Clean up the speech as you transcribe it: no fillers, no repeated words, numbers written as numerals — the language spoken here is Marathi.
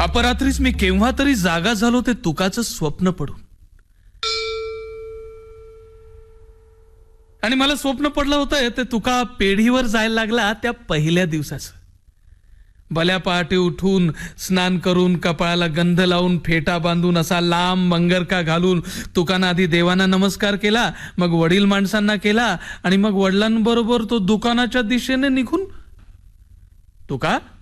अपरात्रीच मी केव्हा तरी जागा झालो ते तुकाचं स्वप्न पडून. आणि मला स्वप्न पडलं होतं ते तुका पेढीवर जायला लागला त्या पहिल्या दिवसाचं. भल्या पहाटे उठून स्नान करून कपाळाला गंध लावून फेटा बांधून असा लांब मंगरका घालून तुकानं आधी देवांना नमस्कार केला, मग वडील माणसांना केला आणि मग वडिलांबरोबर तो दुकानाच्या दिशेने निघून. तुका